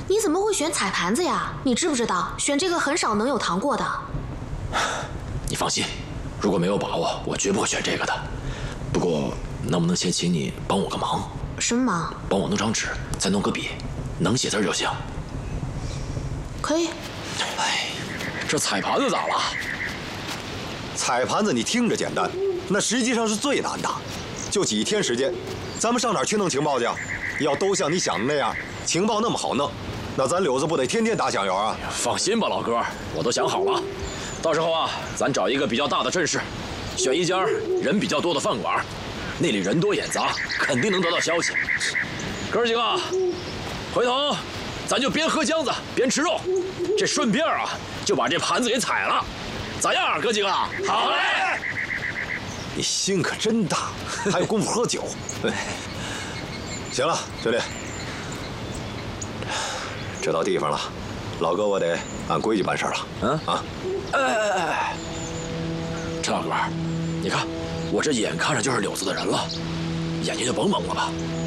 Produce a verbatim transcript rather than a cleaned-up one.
你怎么会选彩盘子呀？你知不知道选这个很少能有糖过的？ 你放心，如果没有把握，我绝不会选这个的。不过，能不能先请你帮我个忙？ 什么忙？ 帮我弄张纸，再弄个笔，能写字就行。 可以。 哎，这彩盘子咋了？ 彩盘子你听着简单，那实际上是最难的。就几天时间，咱们上哪儿去弄情报去？要都像你想的那样，情报那么好弄，那咱柳子不得天天打响油啊？ 放心吧，老哥，我都想好了。到时候啊，咱找一个比较大的阵势，选一家人比较多的饭馆，那里人多眼杂，肯定能得到消息。哥几个，回头咱就边喝浆子边吃肉，这顺便啊就把这盘子给踩了，咋样，哥几个？好嘞！ 你心可真大，还有功夫喝酒。行了，兄弟，这到地方了，老哥我得按规矩办事了。嗯啊， 哎哎哎哎，陈老哥，你看我这眼看着就是柳子的人了，眼睛就甭蒙了吧。